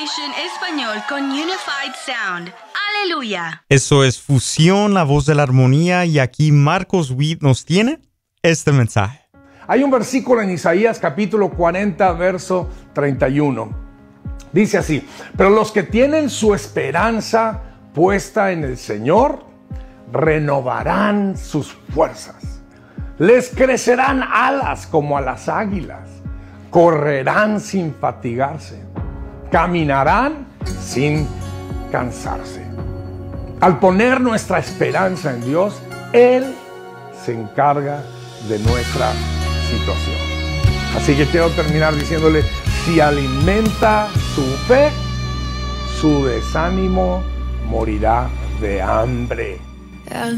Fusion Español con Unified Sound. ¡Aleluya! Eso es Fusión, la voz de la armonía, y aquí Marcos Witt nos tiene este mensaje. Hay un versículo en Isaías capítulo 40, verso 31. Dice así: pero los que tienen su esperanza puesta en el Señor renovarán sus fuerzas. Les crecerán alas como a las águilas. Correrán sin fatigarse. Caminarán sin cansarse. Al poner nuestra esperanza en Dios, Él se encarga de nuestra situación. Así que quiero terminar diciéndole: si alimenta su fe, su desánimo morirá de hambre.